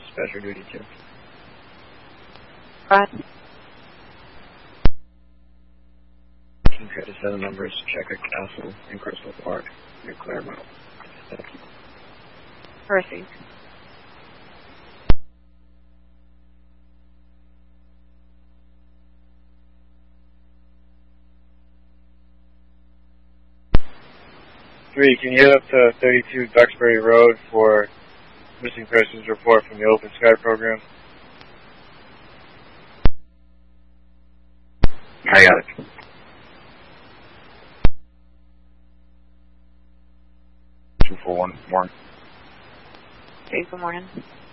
Dispatcher duty 2. Right. Try to send the numbers, Checker Castle, and Crystal Park, near Claremont. Received. Three, can you hit up to 32 Duxbury Road for missing persons report from the Open Sky program? I got it. Two for one morning. Okay, good morning.